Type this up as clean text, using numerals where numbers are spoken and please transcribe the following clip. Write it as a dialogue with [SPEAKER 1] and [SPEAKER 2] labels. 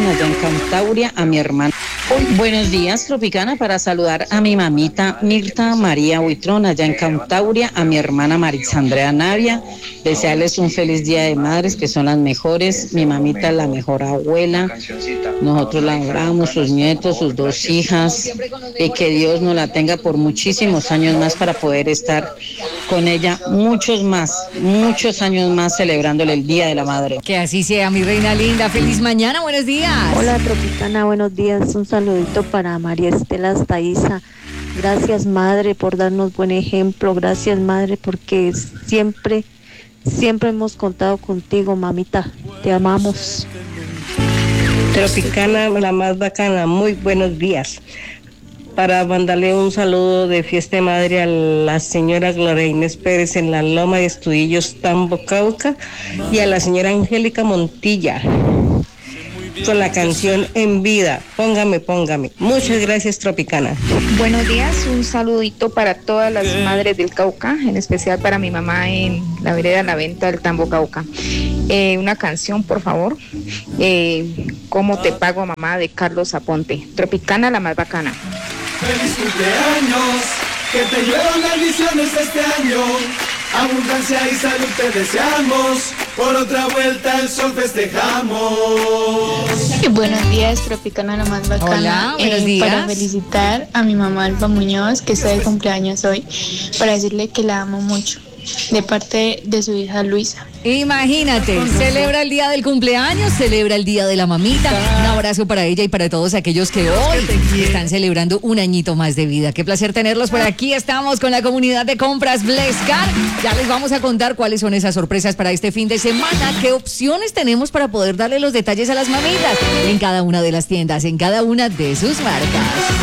[SPEAKER 1] Buitrón, allá en Cantauria, a mi hermana. Buenos días, Tropicana, para saludar a mi mamita Mirta María Buitrón, allá en Cantauria, a mi hermana Marisandrea Navia, desearles un feliz Día de Madres, que son las mejores, mi mamita es la mejor abuela, nosotros la adoramos, sus nietos, sus dos hijas, y que Dios nos la tenga por muchísimos años más para poder estar con ella muchos años más celebrándole el Día de la Madre.
[SPEAKER 2] Que así sea, mi reina linda. Feliz mañana, buenos días.
[SPEAKER 3] Hola, Tropicana, buenos días. Un saludito para María Estela Astaiza. Gracias, madre, por darnos buen ejemplo. Gracias, madre, porque siempre hemos contado contigo, mamita. Te amamos.
[SPEAKER 4] Tropicana, la más bacana, muy buenos días. Para mandarle un saludo de fiesta de madre a la señora Gloria Inés Pérez en la Loma de Estudillos, Tambo, Cauca, y a la señora Angélica Montilla con la canción En Vida, Póngame. Muchas gracias, Tropicana.
[SPEAKER 5] Buenos días, un saludito para todas las madres del Cauca, en especial para mi mamá en la vereda La Venta del Tambo, Cauca. Una canción, por favor. ¿Cómo te pago, mamá? De Carlos Aponte. Tropicana, la más bacana.
[SPEAKER 6] ¡Feliz cumpleaños! Que te lluevan bendiciones este año. Abundancia y salud te deseamos. Por otra vuelta el sol festejamos.
[SPEAKER 7] Buenos días, Tropicana, la más bacana.
[SPEAKER 2] Hola, buenos días.
[SPEAKER 7] Para felicitar a mi mamá Alba Muñoz, que está de cumpleaños hoy, para decirle que la amo mucho, de parte de su hija Luisa.
[SPEAKER 2] Imagínate, celebra el día del cumpleaños, celebra el día de la mamita. Un abrazo para ella y para todos aquellos que hoy están celebrando un añito más de vida. Qué placer tenerlos por aquí. Estamos con la comunidad de compras Blescar. Ya les vamos a contar cuáles son esas sorpresas para este fin de semana, qué opciones tenemos para poder darle los detalles a las mamitas en cada una de las tiendas, en cada una de sus marcas.